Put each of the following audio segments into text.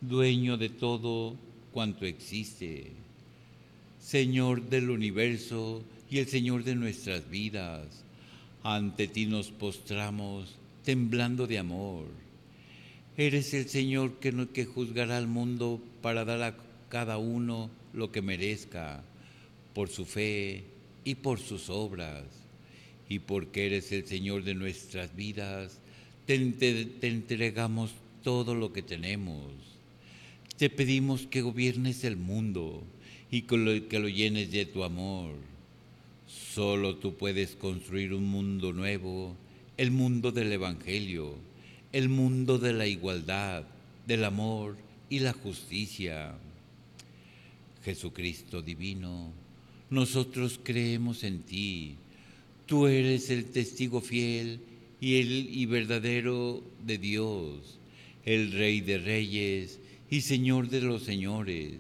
dueño de todo cuanto existe, Señor del universo y el Señor de nuestras vidas. Ante ti nos postramos, temblando de amor. Eres el Señor que juzgará al mundo para dar a cada uno lo que merezca, por su fe y por sus obras. Y porque eres el Señor de nuestras vidas, te entregamos todo lo que tenemos. Te pedimos que gobiernes el mundo y que lo llenes de tu amor. Solo tú puedes construir un mundo nuevo, el mundo del Evangelio, el mundo de la igualdad, del amor y la justicia. Jesucristo divino, nosotros creemos en ti. Tú eres el testigo fiel y verdadero de Dios, el Rey de Reyes y Señor de los Señores.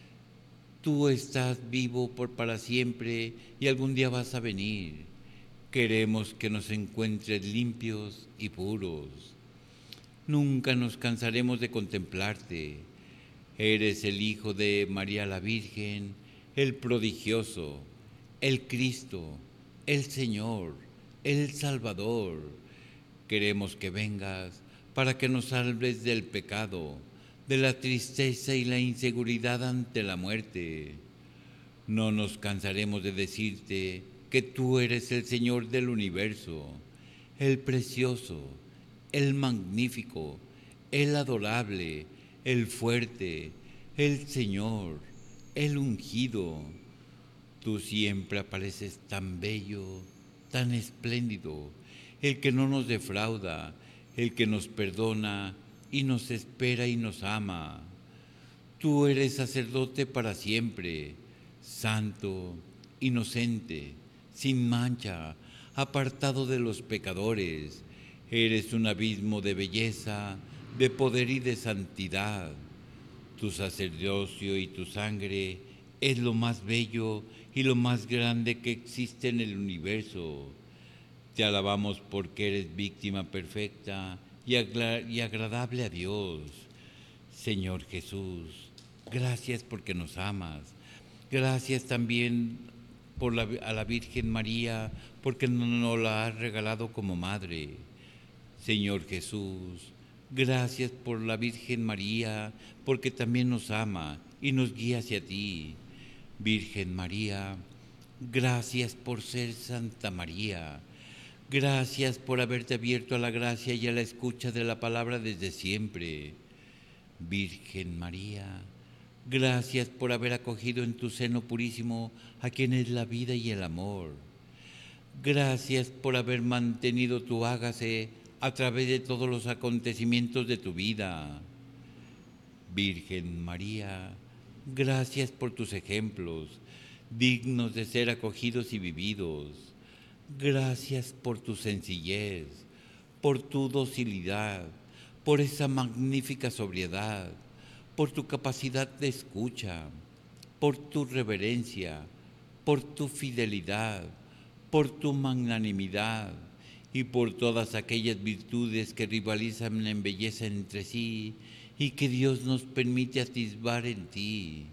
Tú estás vivo para siempre y algún día vas a venir. Queremos que nos encuentres limpios y puros. Nunca nos cansaremos de contemplarte. Eres el Hijo de María la Virgen, el prodigioso, el Cristo, el Señor, el Salvador. Queremos que vengas para que nos salves del pecado, de la tristeza y la inseguridad ante la muerte. No nos cansaremos de decirte que tú eres el Señor del universo, el precioso, el magnífico, el adorable, el fuerte, el Señor, el ungido. Tú siempre apareces tan bello, tan espléndido, el que no nos defrauda, el que nos perdona y nos espera y nos ama. Tú eres sacerdote para siempre, santo, inocente, sin mancha, apartado de los pecadores. Eres un abismo de belleza, de poder y de santidad. Tu sacerdocio y tu sangre es lo más bello y lo más grande que existe en el universo. Te alabamos porque eres víctima perfecta y agradable a Dios. Señor Jesús, gracias porque nos amas. Gracias también a la Virgen María porque nos la has regalado como madre. Señor Jesús, gracias por la Virgen María porque también nos ama y nos guía hacia ti. Virgen María, gracias por ser Santa María. Gracias por haberte abierto a la gracia y a la escucha de la palabra desde siempre. Virgen María, gracias por haber acogido en tu seno purísimo a quien es la vida y el amor. Gracias por haber mantenido tu hágase a través de todos los acontecimientos de tu vida. Virgen María, gracias por tus ejemplos, dignos de ser acogidos y vividos. Gracias por tu sencillez, por tu docilidad, por esa magnífica sobriedad, por tu capacidad de escucha, por tu reverencia, por tu fidelidad, por tu magnanimidad y por todas aquellas virtudes que rivalizan en belleza entre sí y que Dios nos permite atisbar en ti.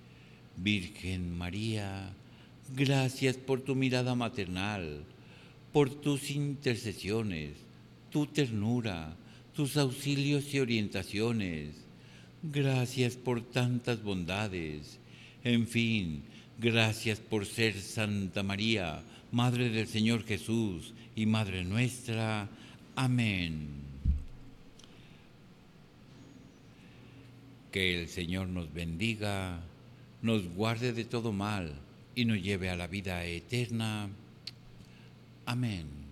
Virgen María, gracias por tu mirada maternal, por tus intercesiones, tu ternura, tus auxilios y orientaciones. Gracias por tantas bondades. En fin, gracias por ser Santa María, Madre del Señor Jesús y Madre nuestra. Amén. Que el Señor nos bendiga, nos guarde de todo mal y nos lleve a la vida eterna. Amén.